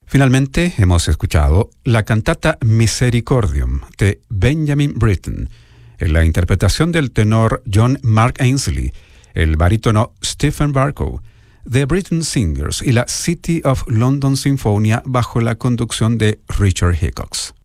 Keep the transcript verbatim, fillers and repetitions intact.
Finalmente, hemos escuchado la cantata Misericordium de Benjamin Britten, en la interpretación del tenor John Mark Ainsley, el barítono Stephen Barkow, The Britten Singers y la City of London Sinfonia bajo la conducción de Richard Hickox.